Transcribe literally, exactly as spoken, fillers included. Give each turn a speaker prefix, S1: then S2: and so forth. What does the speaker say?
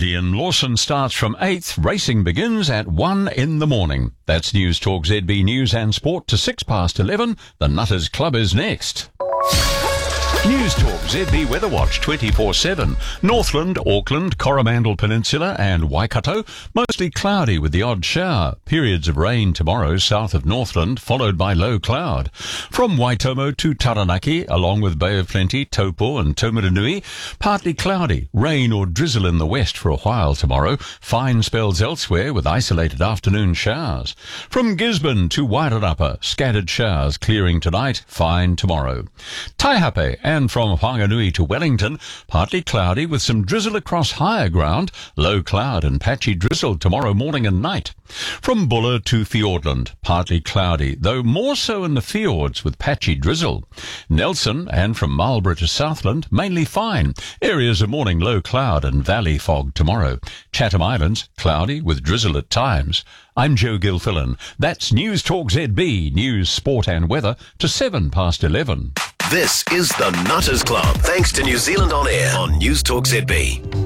S1: Liam Lawson starts from eighth. Racing begins at one in the morning. That's News Talk Z B News and Sport to six past eleven. The Nutters Club is next. News Talk Z B Weather Watch twenty-four seven. Northland, Auckland, Coromandel Peninsula and Waikato, mostly cloudy with the odd shower. Periods of rain tomorrow south of Northland, followed by low cloud. From Waitomo to Taranaki, along with Bay of Plenty, Taupo and Taumarunui, partly cloudy. Rain or drizzle in the west for a while tomorrow. Fine spells elsewhere with isolated afternoon showers. From Gisborne to Wairarapa, scattered showers clearing tonight. Fine tomorrow. Taihape and from Whanganui to Wellington, partly cloudy with some drizzle across higher ground, low cloud and patchy drizzle tomorrow morning and night. From Buller to Fiordland, partly cloudy, though more so in the fjords with patchy drizzle. Nelson and from Marlborough to Southland, mainly fine. Areas of morning low cloud and valley fog tomorrow. Chatham Islands, cloudy with drizzle at times. I'm Joe Gilfillan. That's News Talk Z B, news, sport and weather to seven past eleven.
S2: This is the Nutters Club, thanks to New Zealand On Air on News Talk Z B.